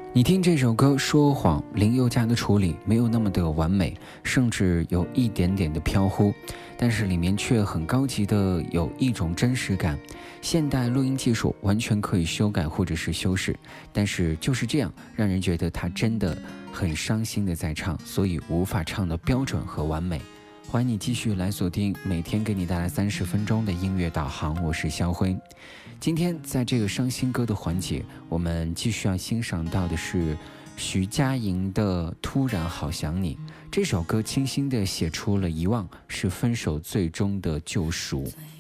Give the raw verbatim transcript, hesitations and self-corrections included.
你听这首歌说谎，林宥嘉的处理没有那么的完美，甚至有一点点的飘忽，但是里面却很高级的有一种真实感。现代录音技术完全可以修改或者是修饰，但是就是这样让人觉得他真的很伤心的在唱，所以无法唱的标准和完美。欢迎你继续来锁定每天给你带来三十分钟的音乐导航，我是肖辉。今天在这个伤心歌的环节，我们继续要欣赏到的是徐佳莹的《突然好想你》。这首歌清新地写出了遗忘是分手最终的救赎。